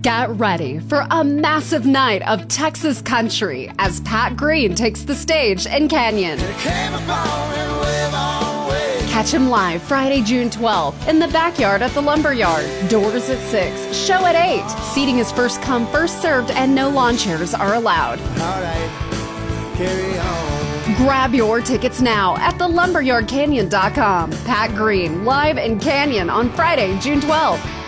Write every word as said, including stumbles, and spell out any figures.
Get ready for a massive night of Texas country as Pat Green takes the stage in Canyon. Catch him live Friday, June twelfth in the backyard at the Lumberyard. Doors at six, show at eight. Seating is first come, first served, and no lawn chairs are allowed. All right, carry on. Grab your tickets now at the lumberyard canyon dot com. Pat Green, live in Canyon on Friday, June twelfth.